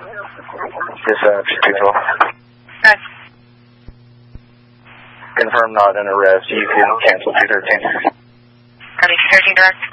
Dispatch 212. Okay. Confirm not an arrest. You can cancel 213. Copy, 213 direct.